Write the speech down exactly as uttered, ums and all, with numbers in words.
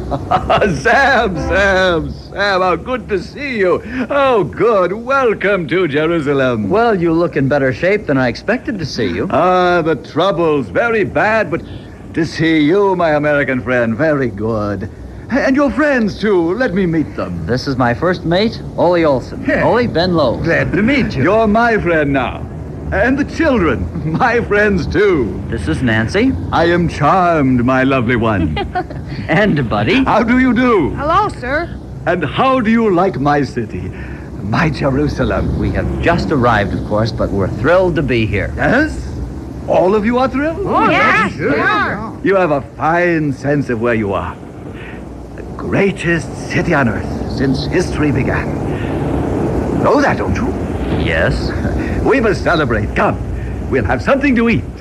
Sam, Sam, Sam, how good to see you. Oh, good. Welcome to Jerusalem. Well, you look in better shape than I expected to see you. Ah, the trouble's very bad, but to see you, my American friend, very good. And your friends, too. Let me meet them. This is my first mate, Ole Olson. Yeah. Ole Ben Lowe. Glad to meet you. You're my friend now. And the children, my friends, too. This is Nancy. I am charmed, my lovely one. And Buddy. How do you do? Hello, sir. And how do you like my city? My Jerusalem. We have just arrived, of course, but we're thrilled to be here. Yes? All of you are thrilled? Oh, yes, we are. You have a fine sense of where you are. The greatest city on earth since history began. Know that, don't you? Yes. We must celebrate. Come. We'll have something to eat.